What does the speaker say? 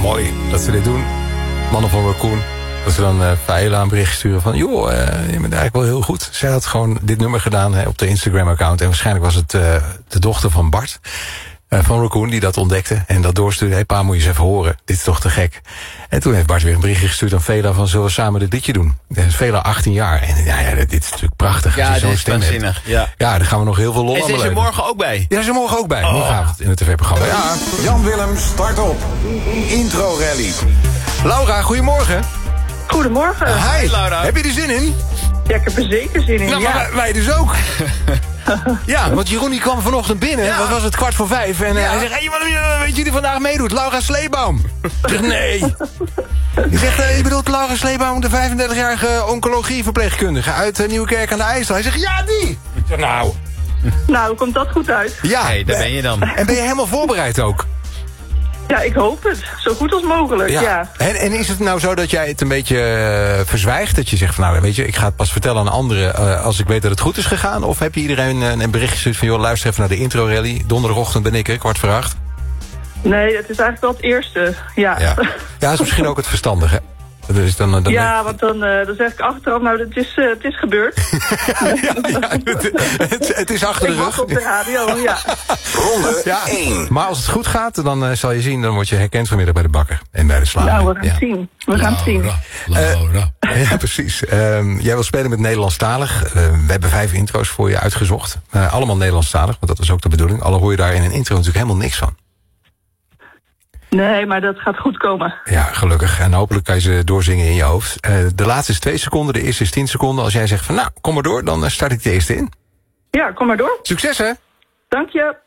mooi dat ze dit doen. Mannen van Raccoon. Dat ze dan Faela een bericht sturen van... joh, je bent eigenlijk wel heel goed. Zij had gewoon dit nummer gedaan op de Instagram-account. En waarschijnlijk was het de dochter van Bart... van Raccoon, die dat ontdekte en dat doorstuurde. Hé pa, moet je eens even horen. Dit is toch te gek. En toen heeft Bart weer een berichtje gestuurd aan Faela... van zullen we samen dit liedje doen. Faela 18 jaar. En dit is natuurlijk prachtig. Ja, dit is waanzinnig. Ja, daar gaan we nog heel veel lol aan beleven. En ze is er morgen ook bij. Ja, ze is er morgen ook bij. Morgenavond in het tv-programma. Ja. Jan Willem, start op. Intro Rally. Laura, goedemorgen. Goedemorgen. Hi, Laura. Heb je er zin in? Ja, ik heb er zeker zin in. Nou, ja. maar wij dus ook. Ja, want Jeroen die kwam vanochtend binnen. Ja. Wat was het, 4:45? En hij zegt, hey, weet je wie er vandaag meedoet? Laura Sleebaum. Ik zeg, nee. Die zegt, je bedoelt Laura Sleebaum, de 35-jarige oncologieverpleegkundige... uit Nieuwekerk aan de IJssel. Hij zegt, ja, die. Ik zeg, nou. Nou, komt dat goed uit? Ja, Hey, daar ben je dan. En ben je helemaal voorbereid ook? Ja, ik hoop het. Zo goed als mogelijk, ja. En is het nou zo dat jij het een beetje verzwijgt? Dat je zegt van, nou, weet je, ik ga het pas vertellen aan anderen... als ik weet dat het goed is gegaan? Of heb je iedereen een bericht gestuurd van... joh, luister even naar de intro-rally. Donderdagochtend ben ik er, 7:45. Nee, het is eigenlijk wel het eerste, ja. Ja, dat is misschien ook het verstandige. Dus dan ja, want dan zeg ik achteraf, nou, het is gebeurd. het is achter de Ik was rug. op de radio, ja. Ronde 1. Maar als het goed gaat, dan zal je zien... dan word je herkend vanmiddag bij de bakker en bij de slager. Nou, we gaan het zien. We gaan het zien. Laura. Ja, precies. Jij wil spelen met Nederlandstalig. We hebben 5 intro's voor je uitgezocht. Allemaal Nederlandstalig, want dat was ook de bedoeling. Alle hoor je daar in een intro natuurlijk helemaal niks van. Nee, maar dat gaat goed komen. Ja, gelukkig. En hopelijk kan je ze doorzingen in je hoofd. De laatste is 2 seconden, de eerste is 10 seconden. Als jij zegt van, nou, kom maar door, dan start ik de eerste in. Ja, kom maar door. Succes, hè? Dank je.